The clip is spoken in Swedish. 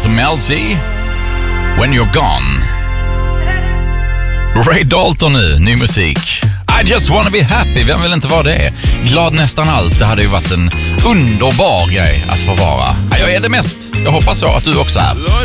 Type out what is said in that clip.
Barnes och Mel C. When You're Gone. Ray Dalton nu, ny musik. I just wanna be happy, vem vill inte vara det? Glad nästan allt, det hade ju varit en underbar grej att få vara. Jag är det mest, jag hoppas så att du också är.